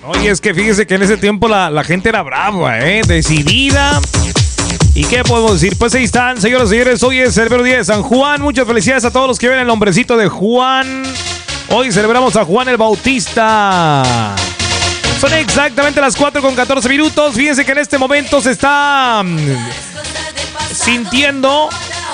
Oye, es que fíjese que en ese tiempo la gente era brava, decidida. ¿Y qué podemos decir? Pues ahí están, señoras y señores. Hoy es el día de San Juan. Muchas felicidades a todos los que ven el nombrecito de Juan. Hoy celebramos a Juan el Bautista. Son exactamente las 4:14. Fíjense que en este momento se está sintiendo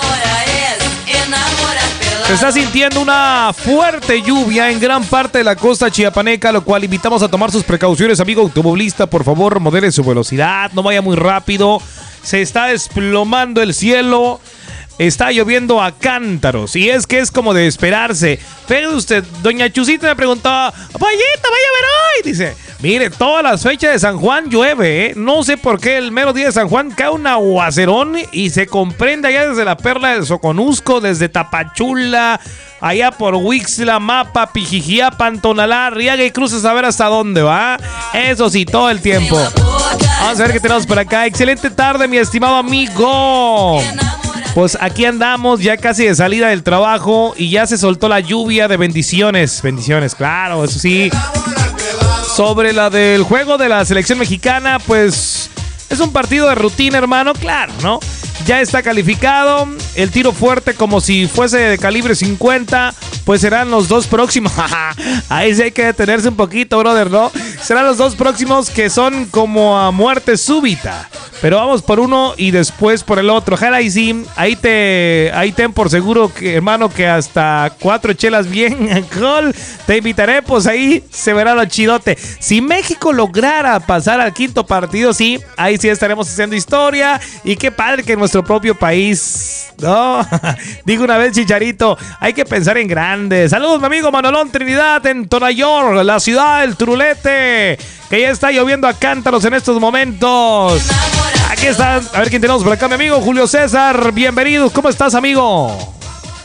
una fuerte lluvia en gran parte de la costa chiapaneca, lo cual invitamos a tomar sus precauciones, amigo automovilista. Por favor, modere su velocidad, no vaya muy rápido. Se está desplomando el cielo. Está lloviendo a cántaros. Y es que es como de esperarse. Fíjate usted, doña Chusita me preguntaba: Payita, vaya a ver hoy. Dice: mire, todas las fechas de San Juan llueve, No sé por qué el mero día de San Juan cae un aguacerón y se comprende allá desde la Perla del Soconusco, desde Tapachula, allá por Huixla, Mapa, Pijijiapan, Tonalá, Arriaga y cruces a ver hasta dónde va. Eso sí, todo el tiempo. Vamos a ver qué tenemos por acá. Excelente tarde, mi estimado amigo. Pues aquí andamos ya casi de salida del trabajo y ya se soltó la lluvia de bendiciones. Bendiciones, claro, eso sí. Sobre la del juego de la selección mexicana, pues es un partido de rutina, hermano, claro, ¿no? Ya está calificado. El tiro fuerte, como si fuese de calibre 50, pues serán los dos próximos. Ahí sí hay que detenerse un poquito, brother, ¿no? Serán los dos próximos que son como a muerte súbita. Pero vamos por uno y después por el otro. Ojalá y sí, ahí ten por seguro, que, hermano, que hasta 4 chelas bien alcohol te invitaré, pues ahí se verá lo chidote. Si México lograra pasar al quinto partido, sí, ahí sí estaremos haciendo historia. Y qué padre que en nuestro propio país, ¿no? Digo una vez, Chicharito, hay que pensar en grande. Saludos, mi amigo Manolón Trinidad en Tonayor, la ciudad del Turulete, que ya está lloviendo a cántaros en estos momentos. Aquí están, a ver quién tenemos por acá, mi amigo Julio César. Bienvenidos, ¿cómo estás, amigo?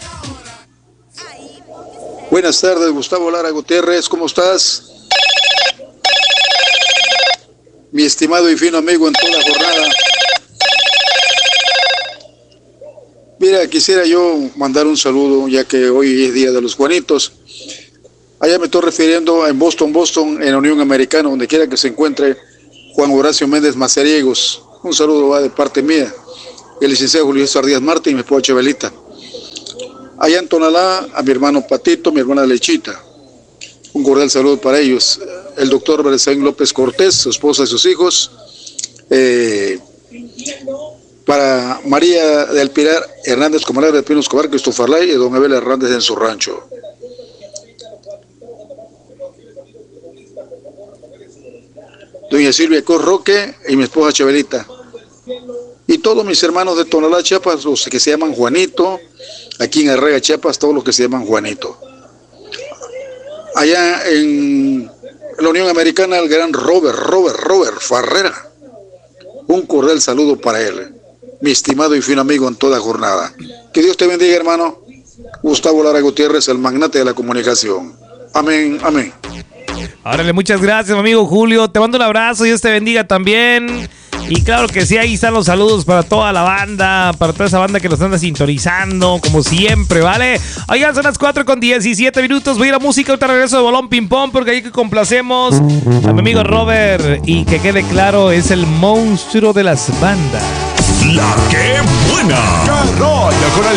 Buenas tardes, Gustavo Lara Gutiérrez, ¿cómo estás? Mi estimado y fino amigo en toda la jornada. Mira, quisiera yo mandar un saludo, ya que hoy es Día de los Juanitos. Allá me estoy refiriendo en Boston, en la Unión Americana, donde quiera que se encuentre Juan Horacio Méndez Mazariegos. Un saludo va de parte mía, el licenciado Julio César Díaz Martín y mi esposa Chabelita. Allá en Tonalá, a mi hermano Patito, mi hermana Lechita. Un cordial saludo para ellos. El doctor Berzaín López Cortés, su esposa y sus hijos. Para María del Pilar Hernández Comalar de Pino Escobar, Christopher Lay y don Abel Hernández en su rancho. Doña Silvia Cor Roque y mi esposa Chabelita. Y todos mis hermanos de Tonalá, Chiapas, los que se llaman Juanito, aquí en Arrega, Chiapas, todos los que se llaman Juanito. Allá en la Unión Americana, el gran Robert Farrera. Un cordial saludo para él, mi estimado y fino amigo en toda jornada. Que Dios te bendiga, hermano. Gustavo Lara Gutiérrez, el magnate de la comunicación. Amén, amén. Órale, muchas gracias, mi amigo Julio. Te mando un abrazo, Dios te bendiga también. Y claro que sí, ahí están los saludos para toda la banda, para toda esa banda que nos anda sintonizando, como siempre, ¿vale? Oigan, son las 4:17. Voy a ir a música, ahorita regreso de Bolón Ping Pong, porque ahí que complacemos a mi amigo Robert. Y que quede claro, es el monstruo de las bandas. La que buena. ¡Qué rollo con el